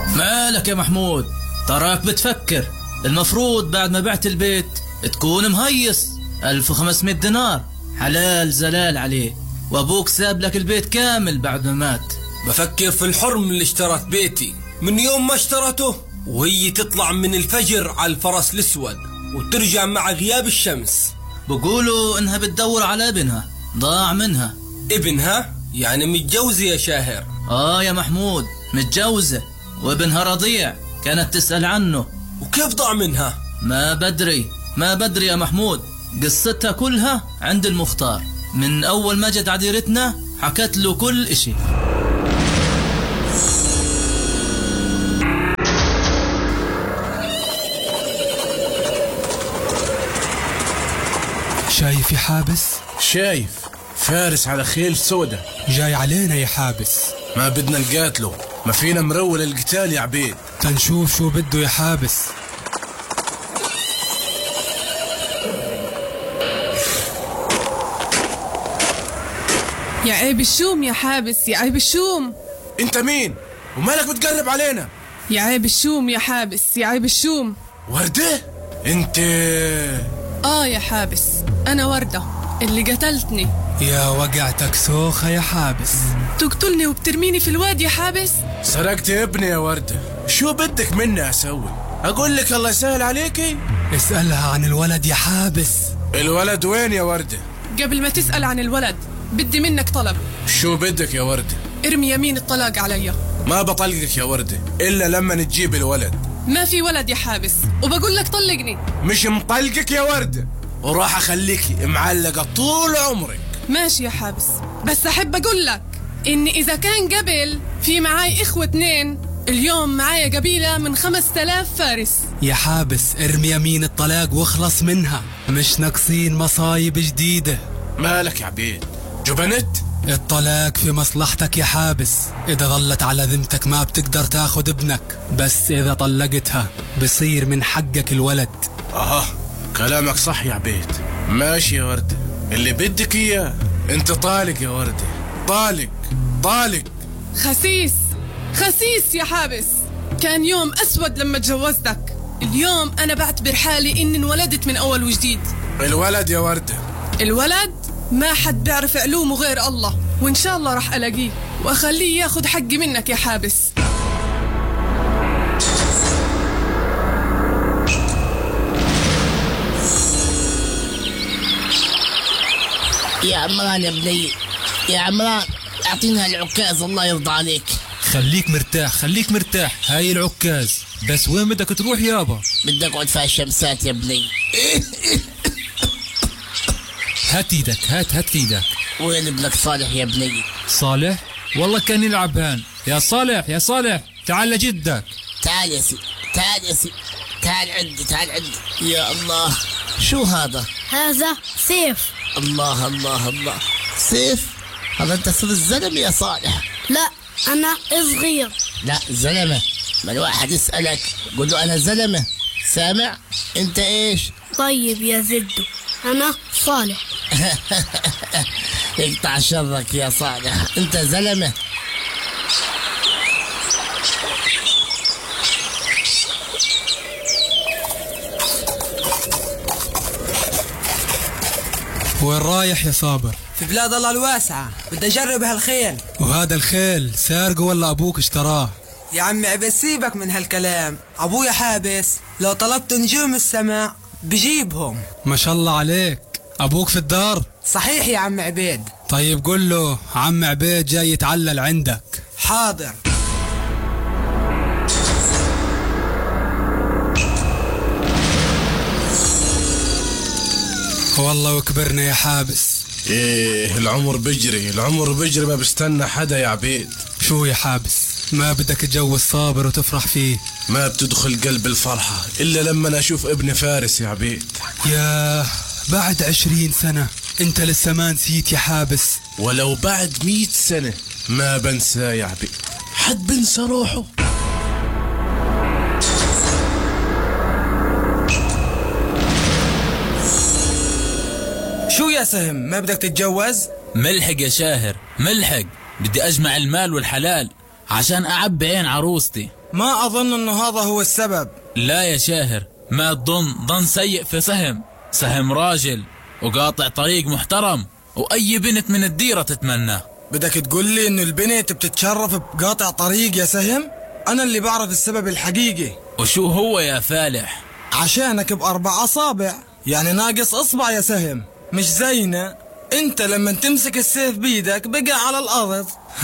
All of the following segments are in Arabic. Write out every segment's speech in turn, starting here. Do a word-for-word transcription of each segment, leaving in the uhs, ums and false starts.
مالك يا محمود؟ تراك بتفكر. المفروض بعد ما بعت البيت تكون مهيص. ألف وخمسمائة دينار حلال زلال عليه، وابوك ساب لك البيت كامل بعد ما مات. بفكر في الحرم اللي اشترت بيتي من يوم ما اشترته، وهي تطلع من الفجر على الفرس الاسود وترجع مع غياب الشمس. بقولوا انها بتدور على ابنها ضاع منها. ابنها؟ يعني متجوزة يا شاهر؟ اه يا محمود، متجوزة وابنها رضيع، كانت تسأل عنه. وكيف ضاع منها؟ ما بدري ما بدري يا محمود، قصتها كلها عند المختار. من اول ما جت عديرتنا حكت له كل اشي. شايف يا حابس؟ شايف فارس على خيل سودة جاي علينا يا حابس. ما بدنا نقاتله، ما فينا مرول القتال يا عبيد. تنشوف شو بده يا حابس. يا عيب الشوم يا حابس، يا عيب الشوم. انت مين ومالك بتقرب علينا؟ يا عيب الشوم يا حابس، يا عيب الشوم. وردة؟ انت؟ اه يا حابس، انا وردة اللي قتلتني. يا وقعتك سوخة يا حابس. تقتلني وبترميني في الواد يا حابس؟ سرقت ابني يا وردة، شو بدك مني اسوي؟ اقول لك الله يسهل عليكي؟ اسألها عن الولد يا حابس. الولد وين يا وردة؟ قبل ما تسأل عن الولد بدي منك طلب. شو بدك يا وردة؟ ارمي يمين الطلاق علي. ما بطلقك يا وردة إلا لما نجيب الولد. ما في ولد يا حابس، وبقول لك طلقني. مش مطلقك يا وردة، وراح أخليكي معلقة طول عمرك. ماشي يا حابس، بس أحب أقول لك إني إذا كان قبل في معاي إخوة اتنين، اليوم معايا قبيلة من خمسة آلاف فارس. يا حابس ارمي يمين الطلاق واخلص منها، مش ناقصين مصايب جديدة. مالك يا عبيد؟ جبنت؟ الطلاق في مصلحتك يا حابس. إذا ظلت على ذمتك ما بتقدر تاخد ابنك، بس إذا طلقتها بصير من حقك الولد. آه كلامك صح يا عبيد. ماشي يا وردة، اللي بدك إياه. انت طالق يا وردة، طالق طالق. خسيس خسيس يا حابس، كان يوم أسود لما تجوزتك. اليوم أنا بعتبر حالي إني انولدت من أول وجديد. الولد يا وردة؟ الولد ما حد بيعرف علومه غير الله، وإن شاء الله رح ألاقيه وأخليه ياخد حقي منك يا حابس. يا عمران يا بني، يا عمران اعطينا العكاز الله يرضى عليك. خليك مرتاح خليك مرتاح، هاي العكاز. بس وين بدك تروح يابا؟ بدي اقعد في الشمسات يا بني. هات ايدك، هات هات ايدك. وين ابنك صالح يا بني؟ صالح؟ والله كان يلعب هان. يا صالح يا صالح تعال لجدك. تعال يا سي، تعال يا سي، تعال عندي، تعال عندي. يا الله، شو هذا؟ هذا سيف. الله الله الله، سيف؟ هذا انت صرت زلمة يا صالح. لا انا صغير. لا زلمة، ما الواحد يسألك قول له انا زلمة، سامع؟ انت ايش؟ طيب يا زدو، انا صالح. يقطع شرك يا صالح، انت زلمة. وين رايح يا صابر؟ في بلاد الله الواسعة، بدي أجرب هالخيل. وهذا الخيل سارقه ولا أبوك اشتراه؟ يا عمي عبس سيبك من هالكلام، أبويا حابس، لو طلبت نجوم السماء بجيبهم. ما شاء الله عليك، أبوك في الدار؟ صحيح يا عم عبيد. طيب قل له عم عبيد جاي يتعلل عندك. حاضر. والله وكبرنا يا حابس. ايه العمر بجري، العمر بجري ما بستنى حدا يا عبيد. شو يا حابس، ما بدك تجوز صابر وتفرح فيه؟ ما بتدخل قلب الفرحة إلا لما أشوف ابن فارس يا عبيد. يا بعد عشرين سنة انت لسه ما نسيت يا حابس. ولو بعد مئة سنة ما بنسى يا عبيد، حد بنسى روحه. شو يا سهم، ما بدك تتجوز؟ ملحق يا شاهر ملحق، بدي أجمع المال والحلال. عشان أعبي عين عروستي. ما أظن أنه هذا هو السبب. لا يا شاهر، ما تظن ظن سيء في سهم. سهم راجل وقاطع طريق محترم، وأي بنت من الديرة تتمناه. بدك تقول لي إنه البنت بتتشرف بقاطع طريق يا سهم؟ أنا اللي بعرف السبب الحقيقي. وشو هو يا فالح؟ عشانك بأربع أصابع، يعني ناقص إصبع يا سهم. مش زينا انت لما تمسك السيف بيدك بقى على الأرض.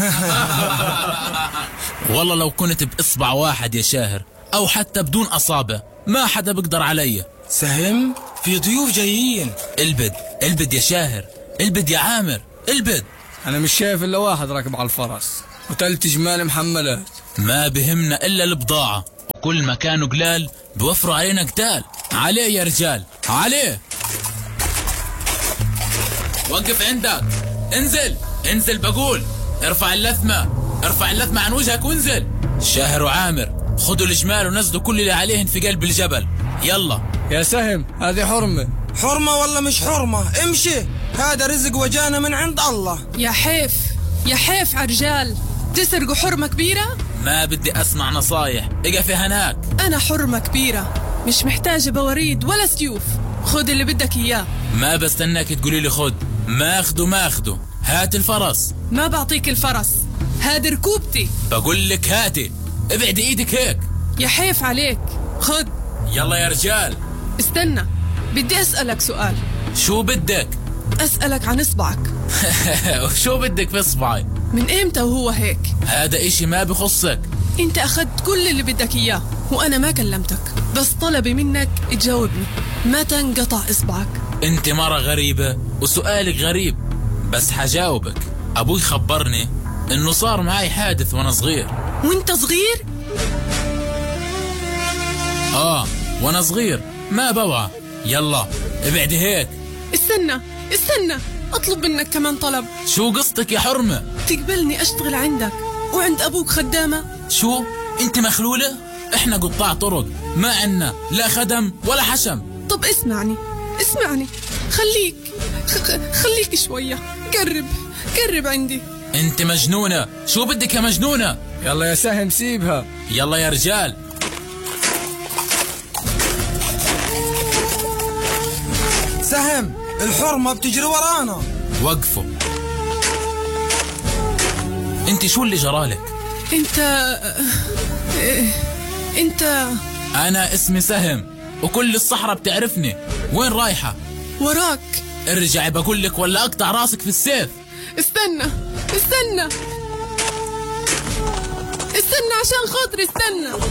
والله لو كنت بإصبع واحد يا شاهر، أو حتى بدون أصابع، ما حدا بقدر علي. سهم، في ضيوف جايين. البد البد يا شاهر، البد يا عامر، البد. أنا مش شايف إلا واحد راكب على الفرس وتلت جمال محملات. ما بهمنا إلا البضاعة، وكل ما كانوا قلال بوفروا علينا قتال. عليه يا رجال، عليه. وقف عندك، انزل انزل بقول. ارفع اللثمة، ارفع اللثمة عن وجهك وانزل. شاهر وعامر، خدوا الجمال ونزلوا كل اللي عليهن في قلب الجبل. يلا يا سهم، هذه حرمة. حرمة ولا مش حرمة؟ امشي، هذا رزق وجانا من عند الله. يا حيف يا حيف عرجال، تسرقوا حرمة كبيرة؟ ما بدي أسمع نصايح، اقفي هناك. أنا حرمة كبيرة، مش محتاجة بوريد ولا سيوف. خد اللي بدك إياه. ما بستناك تقولي لي خد. ما أخده ما أخده، هات الفرس. ما بعطيك الفرس، هاد ركوبتي. بقول لك هاتي، ابعد ايدك هيك. يا حيف عليك، خد. يلا يا رجال. استنى، بدي أسألك سؤال. شو بدك؟ أسألك عن إصبعك. وشو بدك في إصبعي؟ من إمتى وهو هيك؟ هذا إشي ما بخصك. أنت أخذت كل اللي بدك إياه وأنا ما كلمتك، بس طلبي منك تجاوبني، متى انقطع إصبعك؟ أنت مرة غريبة وسؤالك غريب، بس حجاوبك. أبوي خبرني إنه صار معي حادث وأنا صغير. وأنت صغير؟ آه وأنا صغير، ما بوعى. يلا ابعدي هيك. استنى استنى، أطلب منك كمان طلب. شو قصتك يا حرمة؟ تقبلني أشتغل عندك وعند أبوك خدامة؟ شو؟ أنت مخلولة؟ إحنا قطاع طرق، ما عنا لا خدم ولا حشم. طب اسمعني اسمعني، خليك خ... خليك شوية، قرب قرب عندي. أنت مجنونة، شو بدك يا مجنونة؟ يلا يا سهم سيبها. يلا يا رجال. سهم، الحرمة بتجري ورانا. وقفوا. انت شو اللي جرالك؟ انت انت انا اسمي سهم وكل الصحراء بتعرفني. وين رايحة؟ وراك. ارجعي بقول لك ولا اقطع راسك في السيف. استنى استنى استنى عشان خاطري، استنى.